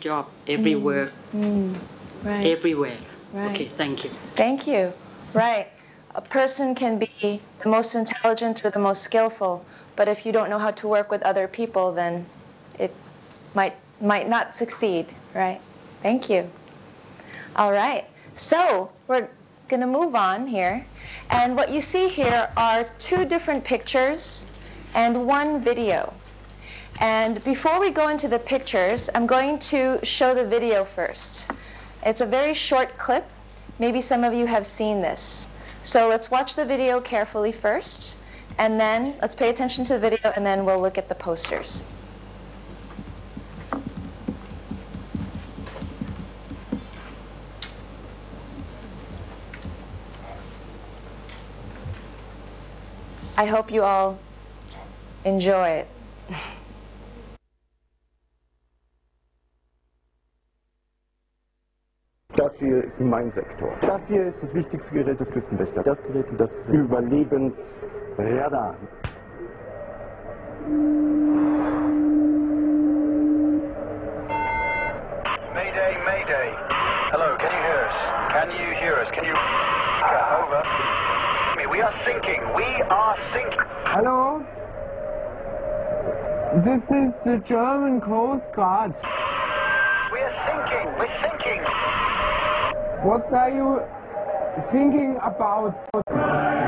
job, every work, right. everywhere. Right. Okay, thank you. Thank you. Right. A person can be the most intelligent or the most skillful, but if you don't know how to work with other people, then it might not succeed, right? Thank you. All right. So we're going to move on here. And what you see here are 2 different pictures and 1 video. And before we go into the pictures, I'm going to show the video first. It's a very short clip. Maybe some of you have seen this. So let's watch the video carefully first, and then let's pay attention to the video, and then we'll look at the posters. I hope you all enjoy it. Das hier ist mein Sektor. Das hier ist das wichtigste Gerät des Küstenwächters. Das Gerät und das Überlebensradar. Mayday, Mayday. Hello, can you hear us? Can you hear us? Can you... Over. We are sinking. We are sinking. Hello? This is the German Coast Guard. We are sinking. We're sinking. What are you thinking about?